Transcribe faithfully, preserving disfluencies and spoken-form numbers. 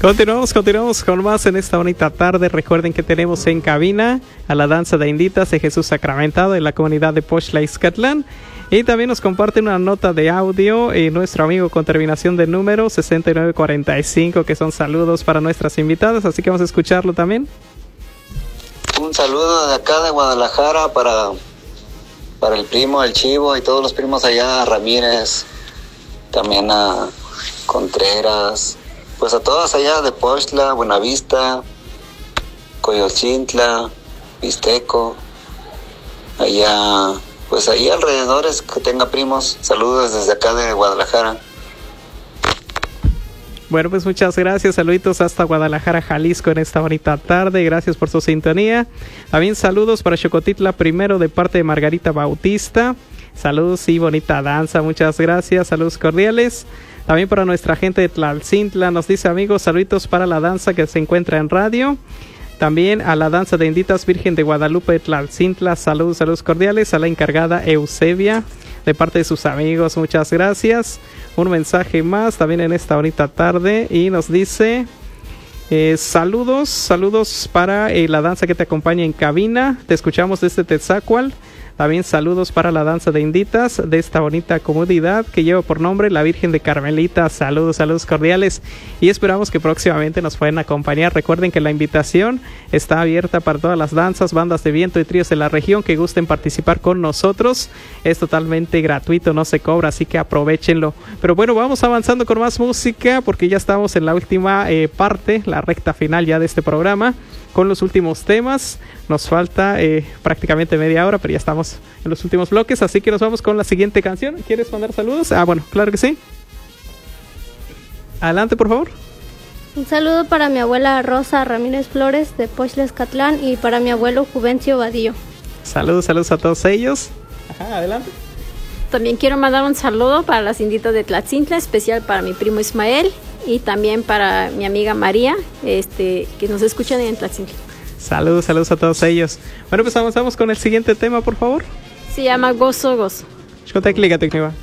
Continuamos, continuamos con más en esta bonita tarde. Recuerden que tenemos en cabina a la danza de Inditas de Jesús Sacramentado en la comunidad de Poxtla, Ixcatlán. Y también nos comparte una nota de audio eh, nuestro amigo con terminación de número sesenta y nueve cuarenta y cinco, que son saludos para nuestras invitadas, así que vamos a escucharlo también. Un saludo de acá de Guadalajara para, para el primo, el Chivo y todos los primos allá, Ramírez, también a Contreras, pues a todas allá de Poxtla, Buenavista, Coyochintla, Mixteco, allá, pues ahí alrededores que tenga primos. Saludos desde acá de Guadalajara. Bueno, pues muchas gracias, saluditos hasta Guadalajara, Jalisco en esta bonita tarde, gracias por su sintonía. También saludos para Xocotitla primero de parte de Margarita Bautista, saludos y bonita danza, muchas gracias, saludos cordiales. También para nuestra gente de Tlaltzintla, nos dice amigos, saluditos para la danza que se encuentra en radio. También a la danza de Inditas Virgen de Guadalupe de Tlaltzintla, saludos, saludos cordiales. A la encargada Eusebia, de parte de sus amigos, muchas gracias. Un mensaje más también en esta bonita tarde y nos dice eh, saludos, saludos para eh, la danza que te acompaña en cabina. Te escuchamos desde Tetzacual. También saludos para la danza de Inditas de esta bonita comunidad que lleva por nombre la Virgen de Carmelita. Saludos, saludos cordiales y esperamos que próximamente nos puedan acompañar. Recuerden que la invitación está abierta para todas las danzas, bandas de viento y tríos de la región que gusten participar con nosotros. Es totalmente gratuito, no se cobra, así que aprovechenlo. Pero bueno, vamos avanzando con más música porque ya estamos en la última eh, parte, la recta final ya de este programa, con los últimos temas. Nos falta eh, prácticamente media hora, pero ya estamos en los últimos bloques, así que nos vamos con la siguiente canción. ¿Quieres mandar saludos? Ah, bueno, claro que sí. Adelante, por favor. Un saludo para mi abuela Rosa Ramírez Flores de Poxtla, Ixcatlán, y para mi abuelo Juvencio Vadillo. Saludos, saludos a todos ellos. Ajá, adelante. También quiero mandar un saludo para las inditas de Tlaltzintla, especial para mi primo Ismael y también para mi amiga María, este, que nos escuchan en Tlaltzintla. Saludos, saludos a todos ellos. Bueno, pues avanzamos con el siguiente tema, por favor. Se llama Gozo, Gozo. Xcoteklika, Tecniva.